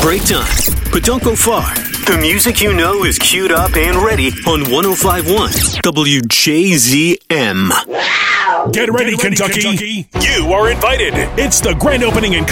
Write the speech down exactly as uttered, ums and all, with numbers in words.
break time. But don't go far. The music you know is queued up and ready on one oh five point one W J Z M. Get ready, Get ready Kentucky. Kentucky. You are invited. It's the grand opening in